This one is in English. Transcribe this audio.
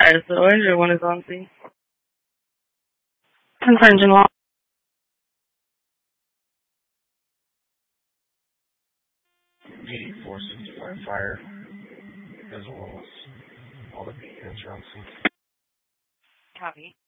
Alright, so engine one is on scene. Engine one. 465 fire, as well as all the vehicles are on scene. Copy.